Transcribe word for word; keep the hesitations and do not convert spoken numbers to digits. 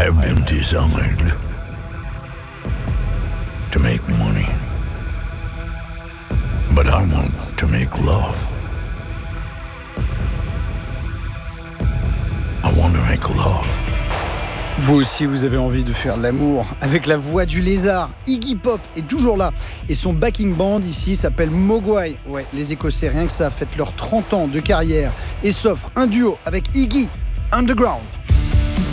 I've been designed to make money, but I want to make love. I want to make love. Vous aussi, vous avez envie de faire l'amour avec la voix du lézard. Iggy Pop est toujours là et son backing band ici s'appelle Mogwai. Ouais, les Écossais, rien que ça, fêtent leurs trente ans de carrière et s'offrent un duo avec Iggy, Underground.